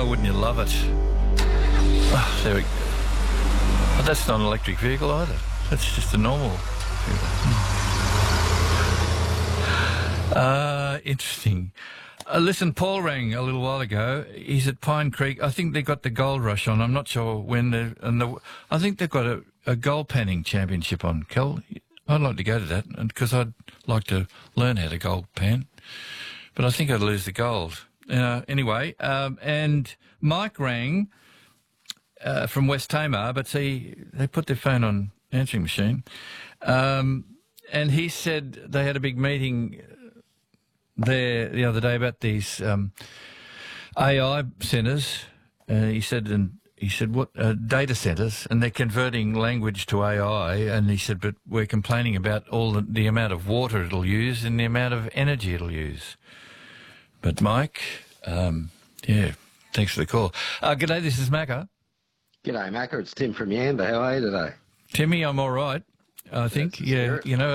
Oh, wouldn't you love it? Oh, there we go. But that's not an electric vehicle either. That's just a normal. Interesting. Listen, Paul rang a little while ago. He's at Pine Creek. I think they got the gold rush on. I'm not sure when. I think they've got a gold panning championship on. Kel, I'd like to go to that because I'd like to learn how to gold pan. But I think I'd lose the gold. Anyway, and Mike rang from West Tamar, but see, they put their phone on answering machine. And he said they had a big meeting there the other day about these AI centres. He said what data centres, and they're converting language to AI. And he said, but we're complaining about all the amount of water it'll use and the amount of energy it'll use. But Mike, thanks for the call. G'day, this is Macca. G'day, Macca. It's Tim from Yamba. How are you today? Timmy, I'm all right. I think, yeah. You know,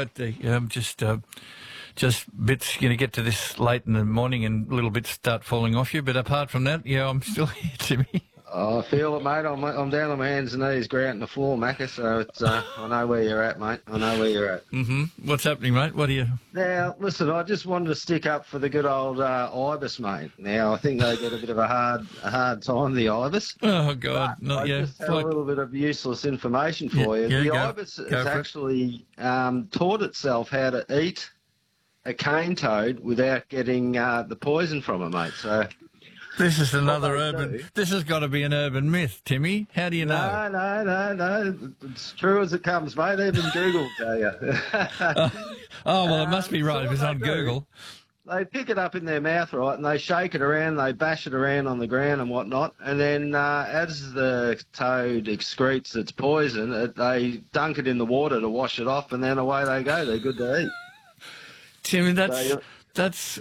just bits, get to this late in the morning and little bits start falling off you. But apart from that, yeah, I'm still here, Timmy. Oh, I feel it, mate. I'm down on my hands and knees, grouting the floor, Macca. So it's, I know where you're at, mate. I know where you're at. Mm-hmm. What's happening, mate? What are you? Now, listen, I just wanted to stick up for the good old Ibis, mate. Now, I think they get a bit of a hard time, the Ibis. Oh, God. I just have a little bit of useless information for you. The Ibis has actually taught itself how to eat a cane toad without getting the poison from it, mate. So this is another urban. This has got to be an urban myth, Timmy. How do you know? No. It's true as it comes, mate. Even Google will tell you. Well, it must be right if it's on Google. They pick it up in their mouth, right, and they shake it around, they bash it around on the ground and whatnot, and then as the toad excretes its poison, they dunk it in the water to wash it off, and then away they go. They're good to eat. Timmy, that's.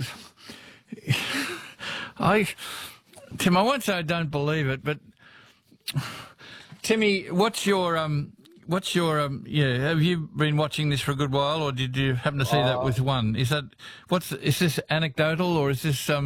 Tim, I won't say I don't believe it, but Timmy, have you been watching this for a good while, or did you happen to see that with one? Is this anecdotal, or is this